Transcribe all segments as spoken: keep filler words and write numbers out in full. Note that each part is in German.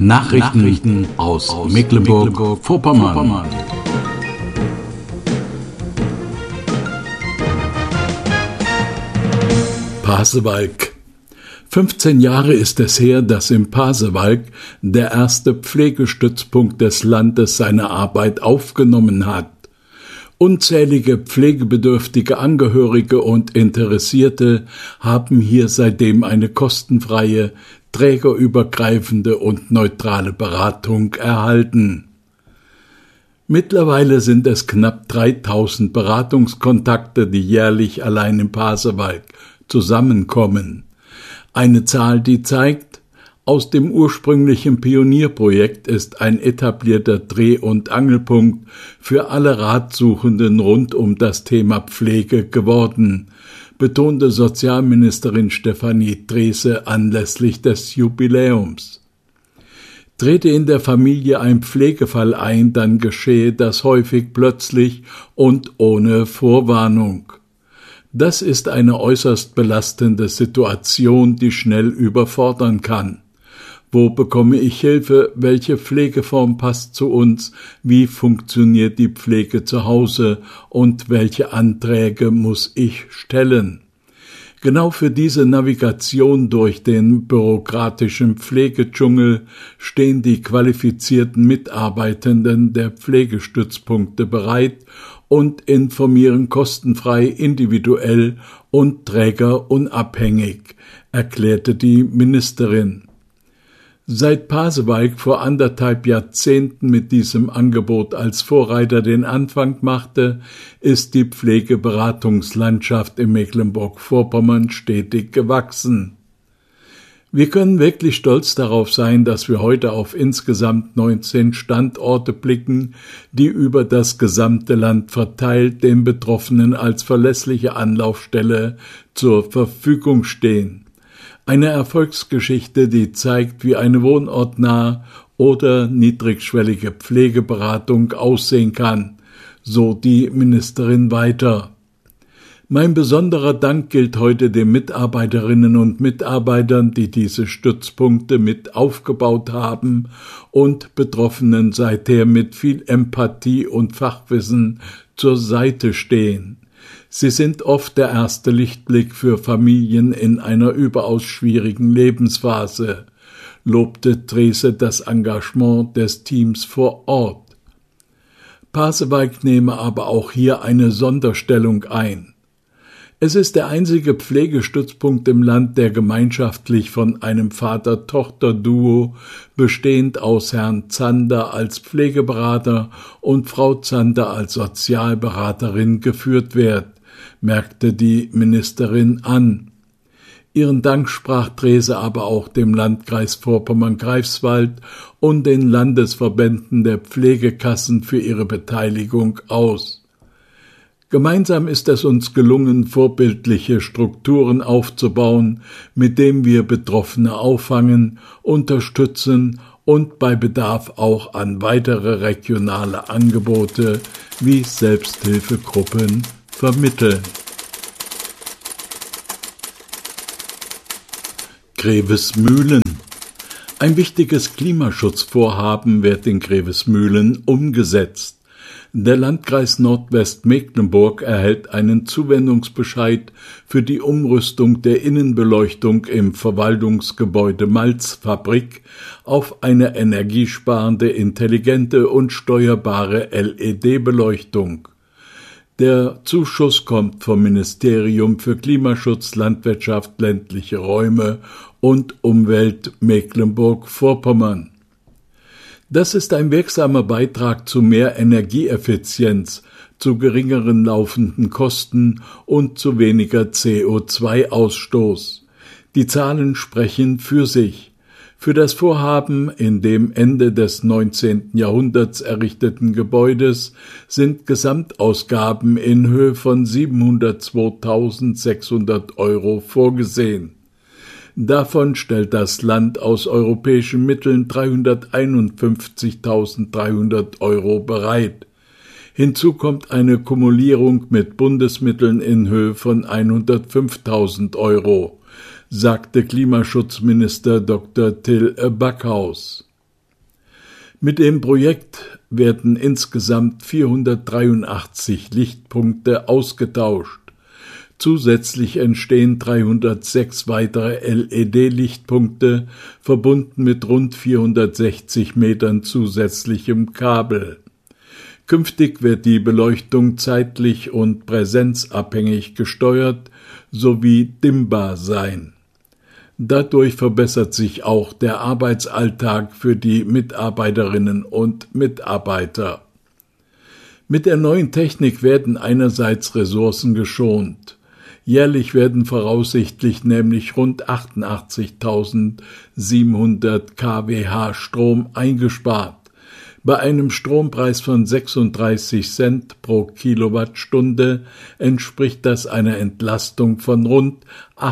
Nachrichten, Nachrichten aus, aus Mecklenburg-Vorpommern. Mecklenburg Pasewalk. fünfzehn Jahre ist es her, dass im Pasewalk der erste Pflegestützpunkt des Landes seine Arbeit aufgenommen hat. Unzählige pflegebedürftige Angehörige und Interessierte haben hier seitdem eine kostenfreie, trägerübergreifende und neutrale Beratung erhalten. Mittlerweile sind es knapp dreitausend Beratungskontakte, die jährlich allein im Pasewalk zusammenkommen. Eine Zahl, die zeigt, aus dem ursprünglichen Pionierprojekt ist ein etablierter Dreh- und Angelpunkt für alle Ratsuchenden rund um das Thema Pflege geworden, betonte Sozialministerin Stefanie Drese anlässlich des Jubiläums. Trete in der Familie ein Pflegefall ein, dann geschehe das häufig plötzlich und ohne Vorwarnung. Das ist eine äußerst belastende Situation, die schnell überfordern kann. Wo bekomme ich Hilfe? Welche Pflegeform passt zu uns? Wie funktioniert die Pflege zu Hause? Und welche Anträge muss ich stellen? Genau für diese Navigation durch den bürokratischen Pflegedschungel stehen die qualifizierten Mitarbeitenden der Pflegestützpunkte bereit und informieren kostenfrei, individuell und trägerunabhängig, erklärte die Ministerin. Seit Pasewalk vor anderthalb Jahrzehnten mit diesem Angebot als Vorreiter den Anfang machte, ist die Pflegeberatungslandschaft in Mecklenburg-Vorpommern stetig gewachsen. Wir können wirklich stolz darauf sein, dass wir heute auf insgesamt neunzehn Standorte blicken, die über das gesamte Land verteilt den Betroffenen als verlässliche Anlaufstelle zur Verfügung stehen. Eine Erfolgsgeschichte, die zeigt, wie eine wohnortnahe oder niedrigschwellige Pflegeberatung aussehen kann, so die Ministerin weiter. Mein besonderer Dank gilt heute den Mitarbeiterinnen und Mitarbeitern, die diese Stützpunkte mit aufgebaut haben und Betroffenen seither mit viel Empathie und Fachwissen zur Seite stehen. Sie sind oft der erste Lichtblick für Familien in einer überaus schwierigen Lebensphase, lobte Drese das Engagement des Teams vor Ort. Pasewalk nehme aber auch hier eine Sonderstellung ein. Es ist der einzige Pflegestützpunkt im Land, der gemeinschaftlich von einem Vater-Tochter-Duo, bestehend aus Herrn Zander als Pflegeberater und Frau Zander als Sozialberaterin geführt wird, merkte die Ministerin an. Ihren Dank sprach Drese aber auch dem Landkreis Vorpommern-Greifswald und den Landesverbänden der Pflegekassen für ihre Beteiligung aus. Gemeinsam ist es uns gelungen, vorbildliche Strukturen aufzubauen, mit denen wir Betroffene auffangen, unterstützen und bei Bedarf auch an weitere regionale Angebote wie Selbsthilfegruppen vermitteln. Grevesmühlen. Ein wichtiges Klimaschutzvorhaben wird in Grevesmühlen umgesetzt. Der Landkreis Nordwestmecklenburg erhält einen Zuwendungsbescheid für die Umrüstung der Innenbeleuchtung im Verwaltungsgebäude Malzfabrik auf eine energiesparende, intelligente und steuerbare L E D-Beleuchtung. Der Zuschuss kommt vom Ministerium für Klimaschutz, Landwirtschaft, ländliche Räume und Umwelt Mecklenburg-Vorpommern. Das ist ein wirksamer Beitrag zu mehr Energieeffizienz, zu geringeren laufenden Kosten und zu weniger C O zwei Ausstoß. Die Zahlen sprechen für sich. Für das Vorhaben in dem Ende des neunzehnten Jahrhunderts errichteten Gebäudes sind Gesamtausgaben in Höhe von siebenhundertzweitausendsechshundert Euro vorgesehen. Davon stellt das Land aus europäischen Mitteln dreihunderteinundfünfzigtausenddreihundert Euro bereit. Hinzu kommt eine Kumulierung mit Bundesmitteln in Höhe von hundertfünftausend Euro, sagte Klimaschutzminister Doktor Till Backhaus. Mit dem Projekt werden insgesamt vierhundertdreiundachtzig Lichtpunkte ausgetauscht. Zusätzlich entstehen dreihundertsechs weitere L E D-Lichtpunkte, verbunden mit rund vierhundertsechzig Metern zusätzlichem Kabel. Künftig wird die Beleuchtung zeitlich und präsenzabhängig gesteuert sowie dimmbar sein. Dadurch verbessert sich auch der Arbeitsalltag für die Mitarbeiterinnen und Mitarbeiter. Mit der neuen Technik werden einerseits Ressourcen geschont. Jährlich werden voraussichtlich nämlich rund achtundachtzigtausendsiebenhundert Kilowatt Strom eingespart. Bei einem Strompreis von sechsunddreißig Cent pro Kilowattstunde entspricht das einer Entlastung von rund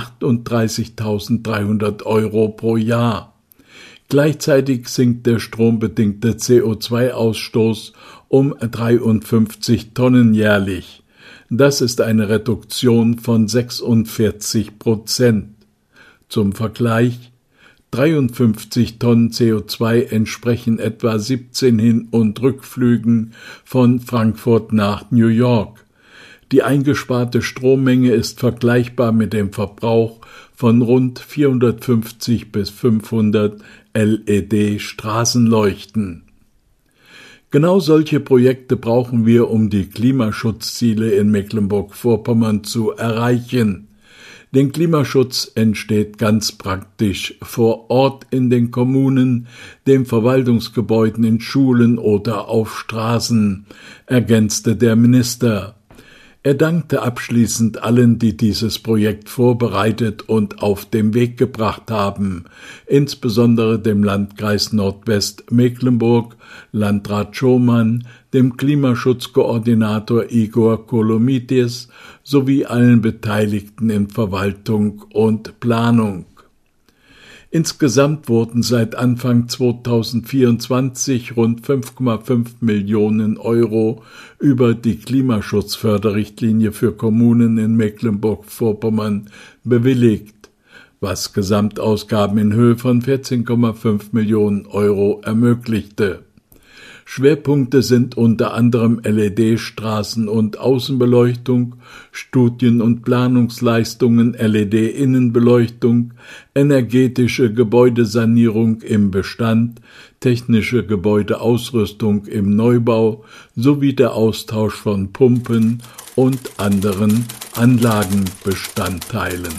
achtunddreißigtausenddreihundert Euro pro Jahr. Gleichzeitig sinkt der strombedingte C O zwei Ausstoß um dreiundfünfzig Tonnen jährlich. Das ist eine Reduktion von sechsundvierzig Prozent. Zum Vergleich: dreiundfünfzig Tonnen C O zwei entsprechen etwa siebzehn Hin- und Rückflügen von Frankfurt nach New York. Die eingesparte Strommenge ist vergleichbar mit dem Verbrauch von rund vierhundertfünfzig bis fünfhundert L E D-Straßenleuchten. Genau solche Projekte brauchen wir, um die Klimaschutzziele in Mecklenburg-Vorpommern zu erreichen. Denn Klimaschutz entsteht ganz praktisch vor Ort in den Kommunen, den Verwaltungsgebäuden, in Schulen oder auf Straßen, ergänzte der Minister. Er dankte abschließend allen, die dieses Projekt vorbereitet und auf den Weg gebracht haben, insbesondere dem Landkreis Nordwestmecklenburg, Landrat Schomann, dem Klimaschutzkoordinator Igor Kolomitis sowie allen Beteiligten in Verwaltung und Planung. Insgesamt wurden seit Anfang zweitausendvierundzwanzig rund fünf Komma fünf Millionen Euro über die Klimaschutzförderrichtlinie für Kommunen in Mecklenburg-Vorpommern bewilligt, was Gesamtausgaben in Höhe von vierzehn Komma fünf Millionen Euro ermöglichte. Schwerpunkte sind unter anderem L E D-Straßen- und Außenbeleuchtung, Studien- und Planungsleistungen, L E D-Innenbeleuchtung, energetische Gebäudesanierung im Bestand, technische Gebäudeausrüstung im Neubau sowie der Austausch von Pumpen und anderen Anlagenbestandteilen.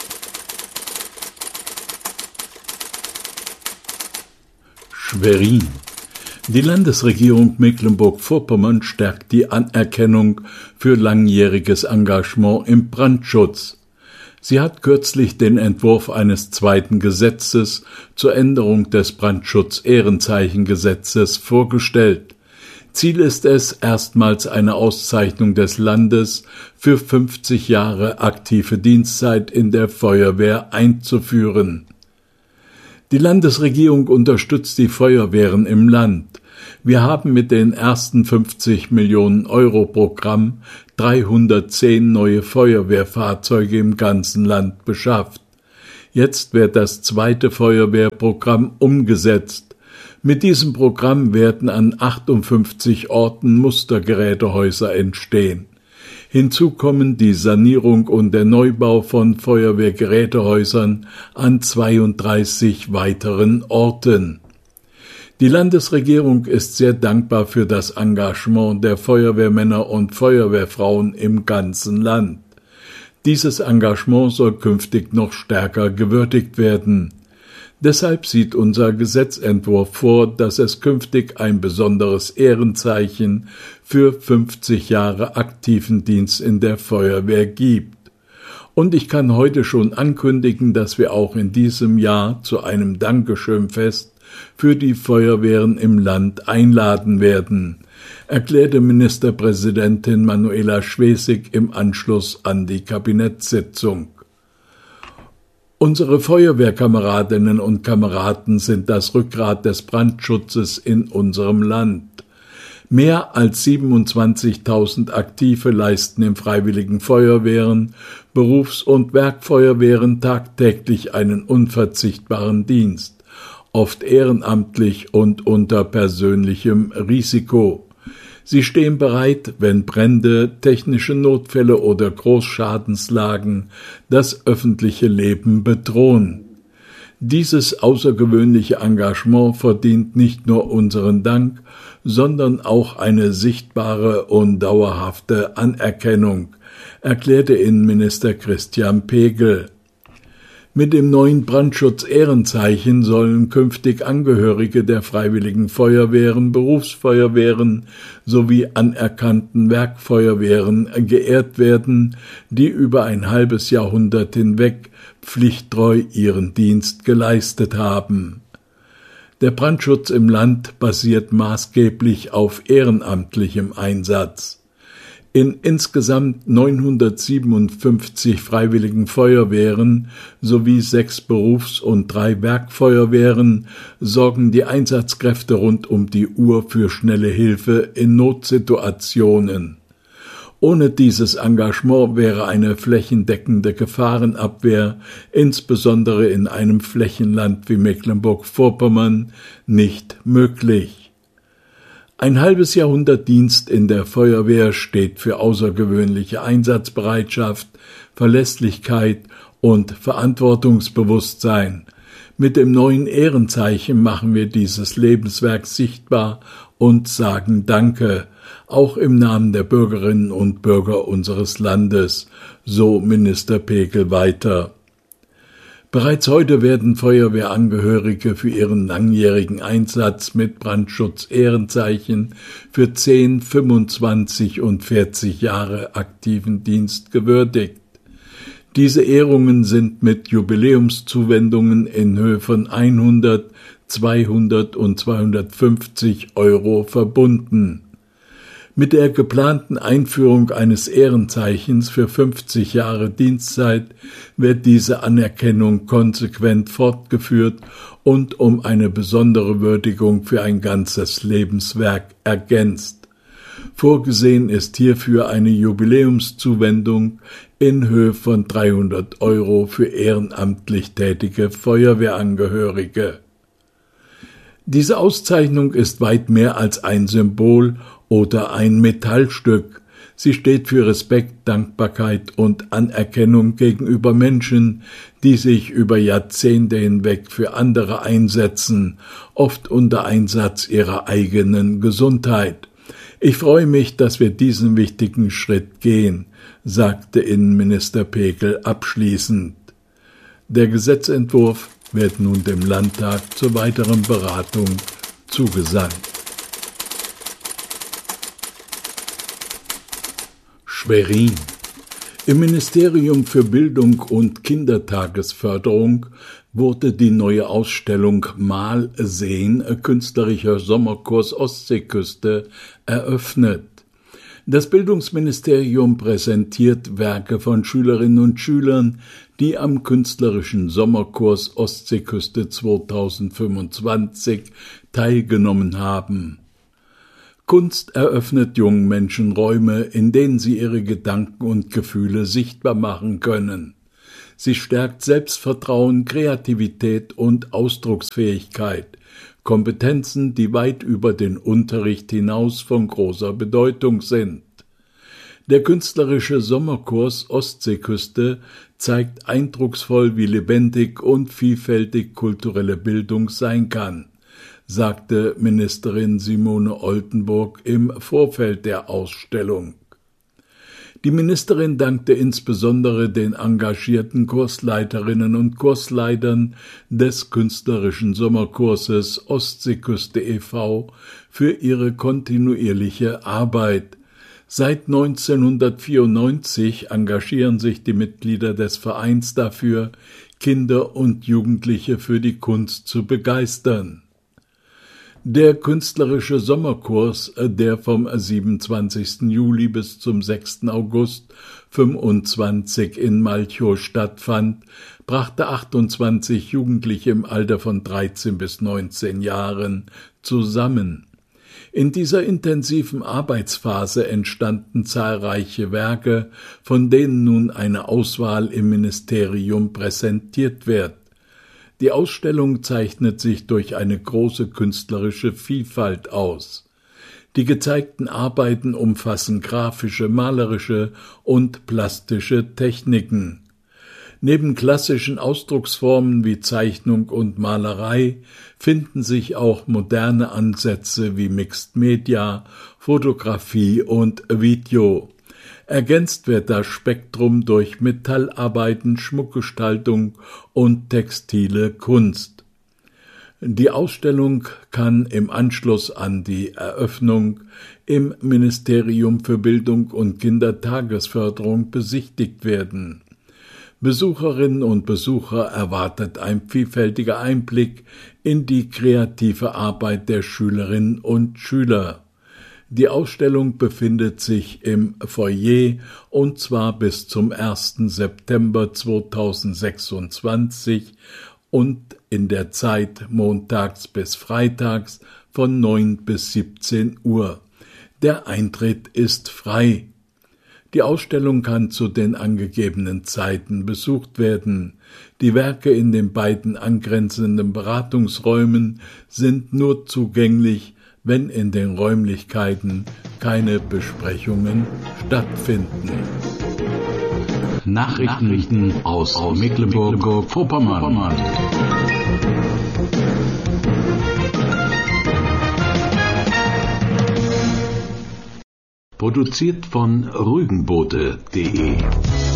Schwerin. Die Landesregierung Mecklenburg-Vorpommern stärkt die Anerkennung für langjähriges Engagement im Brandschutz. Sie hat kürzlich den Entwurf eines zweiten Gesetzes zur Änderung des Brandschutz-Ehrenzeichen-Gesetzes vorgestellt. Ziel ist es, erstmals eine Auszeichnung des Landes für fünfzig Jahre aktive Dienstzeit in der Feuerwehr einzuführen. Die Landesregierung unterstützt die Feuerwehren im Land. Wir haben mit den ersten fünfzig Millionen Euro Programm dreihundertzehn neue Feuerwehrfahrzeuge im ganzen Land beschafft. Jetzt wird das zweite Feuerwehrprogramm umgesetzt. Mit diesem Programm werden an achtundfünfzig Orten Mustergerätehäuser entstehen. Hinzu kommen die Sanierung und der Neubau von Feuerwehrgerätehäusern an zweiunddreißig weiteren Orten. Die Landesregierung ist sehr dankbar für das Engagement der Feuerwehrmänner und Feuerwehrfrauen im ganzen Land. Dieses Engagement soll künftig noch stärker gewürdigt werden. Deshalb sieht unser Gesetzentwurf vor, dass es künftig ein besonderes Ehrenzeichen für fünfzig Jahre aktiven Dienst in der Feuerwehr gibt. Und ich kann heute schon ankündigen, dass wir auch in diesem Jahr zu einem Dankeschönfest für die Feuerwehren im Land einladen werden, erklärte Ministerpräsidentin Manuela Schwesig im Anschluss an die Kabinettssitzung. Unsere Feuerwehrkameradinnen und Kameraden sind das Rückgrat des Brandschutzes in unserem Land. Mehr als siebenundzwanzigtausend Aktive leisten in freiwilligen Feuerwehren, Berufs- und Werkfeuerwehren tagtäglich einen unverzichtbaren Dienst. oft ehrenamtlich und unter persönlichem Risiko. Sie stehen bereit, wenn Brände, technische Notfälle oder Großschadenslagen das öffentliche Leben bedrohen. Dieses außergewöhnliche Engagement verdient nicht nur unseren Dank, sondern auch eine sichtbare und dauerhafte Anerkennung, erklärte Innenminister Christian Pegel. Mit dem neuen Brandschutz-Ehrenzeichen sollen künftig Angehörige der Freiwilligen Feuerwehren, Berufsfeuerwehren sowie anerkannten Werkfeuerwehren geehrt werden, die über ein halbes Jahrhundert hinweg pflichttreu ihren Dienst geleistet haben. Der Brandschutz im Land basiert maßgeblich auf ehrenamtlichem Einsatz. In insgesamt neunhundertsiebenundfünfzig Freiwilligen Feuerwehren sowie sechs Berufs- und drei Werkfeuerwehren sorgen die Einsatzkräfte rund um die Uhr für schnelle Hilfe in Notsituationen. Ohne dieses Engagement wäre eine flächendeckende Gefahrenabwehr, insbesondere in einem Flächenland wie Mecklenburg-Vorpommern, nicht möglich. Ein halbes Jahrhundert Dienst in der Feuerwehr steht für außergewöhnliche Einsatzbereitschaft, Verlässlichkeit und Verantwortungsbewusstsein. Mit dem neuen Ehrenzeichen machen wir dieses Lebenswerk sichtbar und sagen Danke, auch im Namen der Bürgerinnen und Bürger unseres Landes, so Minister Pegel weiter. Bereits heute werden Feuerwehrangehörige für ihren langjährigen Einsatz mit Brandschutz-Ehrenzeichen für zehn, fünfundzwanzig und vierzig Jahre aktiven Dienst gewürdigt. Diese Ehrungen sind mit Jubiläumszuwendungen in Höhe von hundert, zweihundert und zweihundertfünfzig Euro verbunden. Mit der geplanten Einführung eines Ehrenzeichens für fünfzig Jahre Dienstzeit wird diese Anerkennung konsequent fortgeführt und um eine besondere Würdigung für ein ganzes Lebenswerk ergänzt. Vorgesehen ist hierfür eine Jubiläumszuwendung in Höhe von dreihundert Euro für ehrenamtlich tätige Feuerwehrangehörige. Diese Auszeichnung ist weit mehr als ein Symbol oder ein Metallstück. Sie steht für Respekt, Dankbarkeit und Anerkennung gegenüber Menschen, die sich über Jahrzehnte hinweg für andere einsetzen, oft unter Einsatz ihrer eigenen Gesundheit. Ich freue mich, dass wir diesen wichtigen Schritt gehen, sagte Innenminister Pegel abschließend. Der Gesetzentwurf wird nun dem Landtag zur weiteren Beratung zugesandt. Schwerin. Im Ministerium für Bildung und Kindertagesförderung wurde die neue Ausstellung Mal sehen, künstlerischer Sommerkurs Ostseeküste eröffnet. Das Bildungsministerium präsentiert Werke von Schülerinnen und Schülern, die am künstlerischen Sommerkurs Ostseeküste zweitausendfünfundzwanzig teilgenommen haben. Kunst eröffnet jungen Menschen Räume, in denen sie ihre Gedanken und Gefühle sichtbar machen können. Sie stärkt Selbstvertrauen, Kreativität und Ausdrucksfähigkeit, Kompetenzen, die weit über den Unterricht hinaus von großer Bedeutung sind. Der künstlerische Sommerkurs Ostseeküste zeigt eindrucksvoll, wie lebendig und vielfältig kulturelle Bildung sein kann, sagte Ministerin Simone Oldenburg im Vorfeld der Ausstellung. Die Ministerin dankte insbesondere den engagierten Kursleiterinnen und Kursleitern des künstlerischen Sommerkurses Ostseeküste e V für ihre kontinuierliche Arbeit. Seit neunzehnhundertvierundneunzig engagieren sich die Mitglieder des Vereins dafür, Kinder und Jugendliche für die Kunst zu begeistern. Der künstlerische Sommerkurs, der vom siebenundzwanzigsten Juli bis zum sechsten August fünfundzwanzig in Malchow stattfand, brachte achtundzwanzig Jugendliche im Alter von dreizehn bis neunzehn Jahren zusammen. In dieser intensiven Arbeitsphase entstanden zahlreiche Werke, von denen nun eine Auswahl im Ministerium präsentiert wird. Die Ausstellung zeichnet sich durch eine große künstlerische Vielfalt aus. Die gezeigten Arbeiten umfassen grafische, malerische und plastische Techniken. Neben klassischen Ausdrucksformen wie Zeichnung und Malerei finden sich auch moderne Ansätze wie Mixed Media, Fotografie und Video. Ergänzt wird das Spektrum durch Metallarbeiten, Schmuckgestaltung und textile Kunst. Die Ausstellung kann im Anschluss an die Eröffnung im Ministerium für Bildung und Kindertagesförderung besichtigt werden. Besucherinnen und Besucher erwartet ein vielfältiger Einblick in die kreative Arbeit der Schülerinnen und Schüler. Die Ausstellung befindet sich im Foyer und zwar bis zum ersten September zweitausendsechsundzwanzig und in der Zeit montags bis freitags von neun bis siebzehn Uhr. Der Eintritt ist frei. Die Ausstellung kann zu den angegebenen Zeiten besucht werden. Die Werke in den beiden angrenzenden Beratungsräumen sind nur zugänglich, wenn in den Räumlichkeiten keine Besprechungen stattfinden. Nachrichten aus, aus Mecklenburg-Vorpommern. Produziert von Rügenboote punkt de